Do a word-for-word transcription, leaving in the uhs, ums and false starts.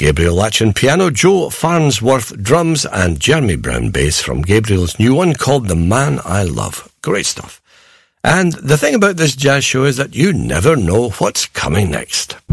Gabriel Latchin piano, Joe Farnsworth drums, and Jeremy Brown bass from Gabriel's new one called The Man I Love. Great stuff. And the thing about this jazz show is that you never know what's coming next.